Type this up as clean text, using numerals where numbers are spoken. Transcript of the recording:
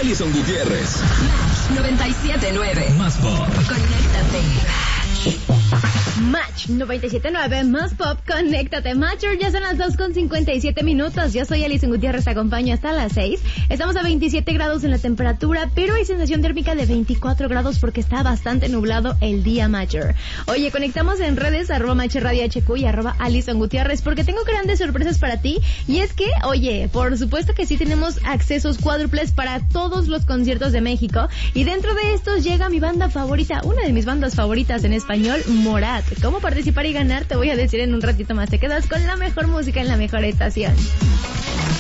Alison Gutiérrez. Match 97.9. Más pop. Conéctate. Match 97.9, más pop, conéctate. Matcher, ya son las 2:57. Yo soy Alison Gutiérrez, te acompaño hasta las 6. Estamos a 27 grados en la temperatura, pero hay sensación térmica de 24 grados porque está bastante nublado el día, Matcher. Oye, conectamos en redes, @MatcherRadioHQ y @Alison Gutiérrez, porque tengo grandes sorpresas para ti. Y es que, oye, por supuesto que sí tenemos accesos cuádruples para todos los conciertos de México. Y dentro de estos llega mi banda favorita, una de mis bandas favoritas en español, Morat. ¿Cómo participar y ganar? Te voy a decir en un ratito más. Te quedas con la mejor música en la mejor estación.